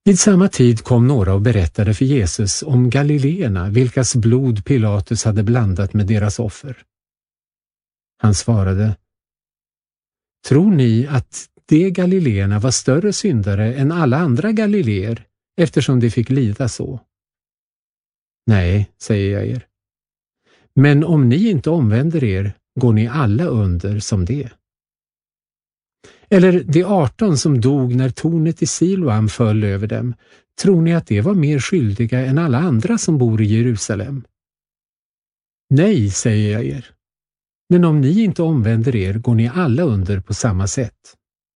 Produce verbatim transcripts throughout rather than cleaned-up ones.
Vid samma tid kom några och berättade för Jesus om galileerna, vilkas blod Pilatus hade blandat med deras offer. Han svarade: Tror ni att de galileerna var större syndare än alla andra galileer, eftersom de fick lida så? Nej, säger jag er. Men om ni inte omvänder er, går ni alla under som det. Eller de arton som dog när tornet i Siloam föll över dem, tror ni att de var mer skyldiga än alla andra som bor i Jerusalem? Nej, säger jag er. Men om ni inte omvänder er, går ni alla under på samma sätt.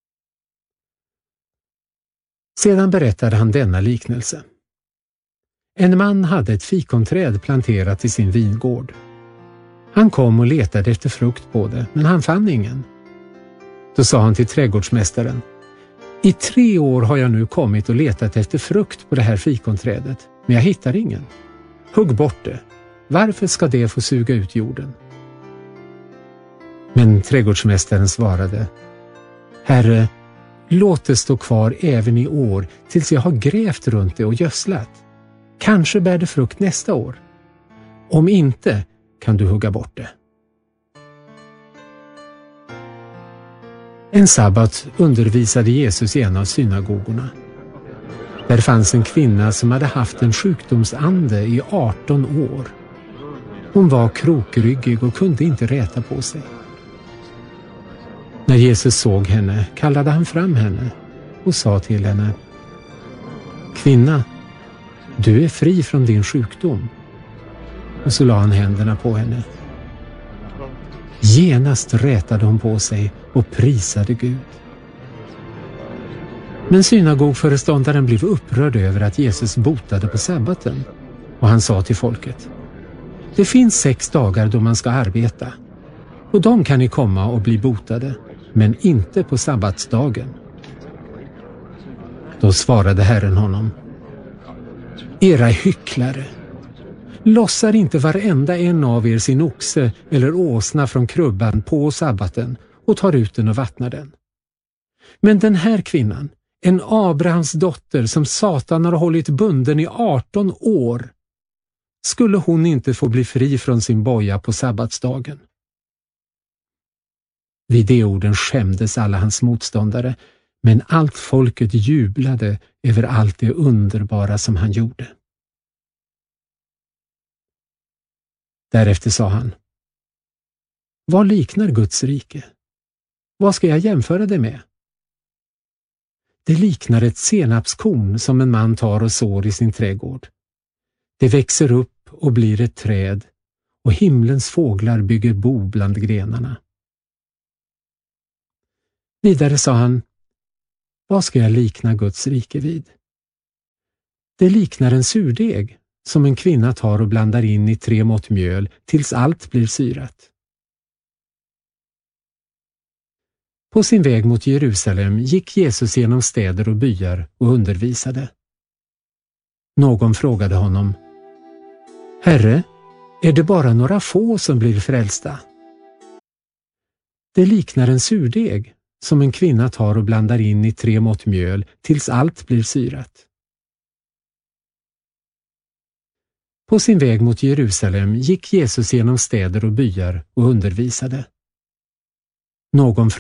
Sedan berättade han denna liknelse. En man hade ett fikonträd planterat i sin vingård. Han kom och letade efter frukt på det, men han fann ingen. Då sa han till trädgårdsmästaren: I tre år har jag nu kommit och letat efter frukt på det här fikonträdet, men jag hittar ingen. Hugg bort det. Varför ska det få suga ut jorden? Men trädgårdsmästaren svarade: Herre, låt det stå kvar även i år tills jag har grävt runt det och gödslat. Kanske bär det frukt nästa år. Om inte kan du hugga bort det. En sabbat undervisade Jesus i en av synagogorna. Där fanns en kvinna som hade haft en sjukdomsande i arton år. Hon var krokryggig och kunde inte räta på sig. När Jesus såg henne kallade han fram henne och sa till henne: Kvinna, du är fri från din sjukdom. Och så la han händerna på henne. Genast rätade hon på sig och prisade Gud. Men synagogföreståndaren blev upprörd över att Jesus botade på sabbaten, och han sa till folket: Det finns sex dagar då man ska arbeta, och de kan ni komma och bli botade, men inte på sabbatsdagen. Då svarade Herren honom: Era hycklare, lossar inte varenda en av er sin oxe eller åsna från krubban på sabbaten och tar ut den och vattnar den. Men den här kvinnan, en Abrahams dotter som Satan har hållit bunden i arton år, skulle hon inte få bli fri från sin boja på sabbatsdagen? Vid de orden skämdes alla hans motståndare, men allt folket jublade över allt det underbara som han gjorde. Därefter sa han: Vad liknar Guds rike? Vad ska jag jämföra det med? Det liknar ett senapskorn som en man tar och sår i sin trädgård. Det växer upp och blir ett träd, och himlens fåglar bygger bo bland grenarna. Vidare sa han: Vad ska jag likna Guds rike vid? Det liknar en surdeg som en kvinna tar och blandar in i tre mått mjöl tills allt blir syrat. På sin väg mot Jerusalem gick Jesus genom städer och byar och undervisade. Någon frågade honom: Herre, är det bara några få som blir frälsta? Det liknar en surdeg som en kvinna tar och blandar in i tre mått mjöl tills allt blir syrat. På sin väg mot Jerusalem gick Jesus genom städer och byar och undervisade. Någon